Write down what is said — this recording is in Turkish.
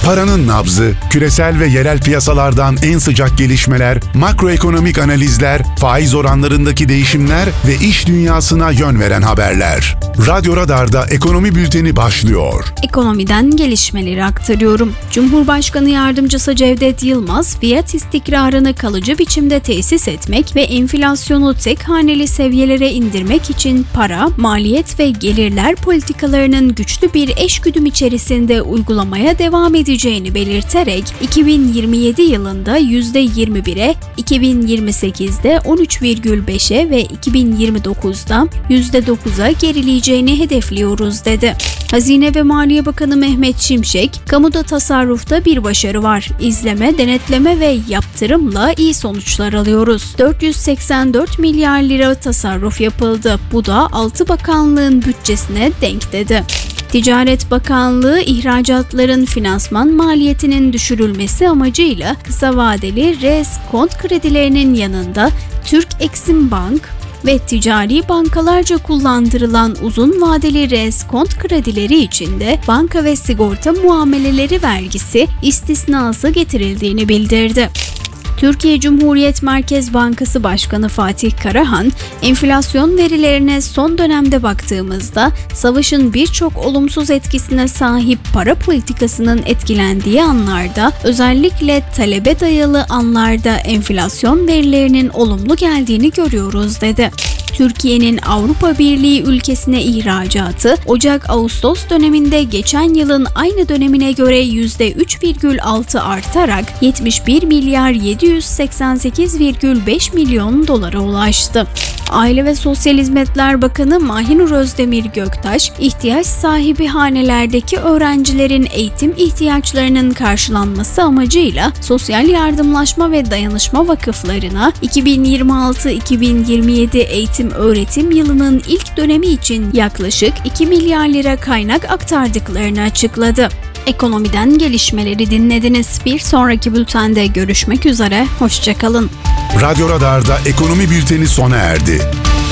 Paranın nabzı, küresel ve yerel piyasalardan en sıcak gelişmeler, makroekonomik analizler, faiz oranlarındaki değişimler ve iş dünyasına yön veren haberler. Radyo Radar'da Ekonomi Bülteni başlıyor. Ekonomiden gelişmeleri aktarıyorum. Cumhurbaşkanı Yardımcısı Cevdet Yılmaz, fiyat istikrarını kalıcı biçimde tesis etmek ve enflasyonu tek haneli seviyelere indirmek için para, maliyet ve gelirler politikalarının güçlü bir eşgüdüm içerisinde uygulamaya devam edeceğini belirterek 2027 yılında %21'e, 2028'de 13,5'e ve 2029'da %9'a gerileyeceğini hedefliyoruz dedi. Hazine ve Maliye Bakanı Mehmet Şimşek, kamuda tasarrufta bir başarı var. İzleme, denetleme ve yaptırımla iyi sonuçlar alıyoruz. 484 milyar lira tasarruf yapıldı. Bu da 6 bakanlığın bütçesine denk dedi. Ticaret Bakanlığı, ihracatların finansman maliyetinin düşürülmesi amacıyla kısa vadeli reskont kredilerinin yanında Türk Eksim Bank ve ticari bankalarca kullandırılan uzun vadeli reskont kredileri için de banka ve sigorta muameleleri vergisi istisnası getirildiğini bildirdi. Türkiye Cumhuriyet Merkez Bankası Başkanı Fatih Karahan, enflasyon verilerine son dönemde baktığımızda savaşın birçok olumsuz etkisine sahip para politikasının etkilendiği anlarda, özellikle talebe dayalı anlarda enflasyon verilerinin olumlu geldiğini görüyoruz dedi. Türkiye'nin Avrupa Birliği ülkesine ihracatı, Ocak-Ağustos döneminde geçen yılın aynı dönemine göre %3,6 artarak 71 milyar 788,5 milyon dolara ulaştı. Aile ve Sosyal Hizmetler Bakanı Mahinur Özdemir Göktaş, ihtiyaç sahibi hanelerdeki öğrencilerin eğitim ihtiyaçlarının karşılanması amacıyla Sosyal Yardımlaşma ve Dayanışma Vakıflarına 2026-2027 eğitim-öğretim yılının ilk dönemi için yaklaşık 2 milyar lira kaynak aktardıklarını açıkladı. Ekonomiden gelişmeleri dinlediniz. Bir sonraki bültende görüşmek üzere. Hoşça kalın. Radyo Radar'da Ekonomi Bülteni sona erdi.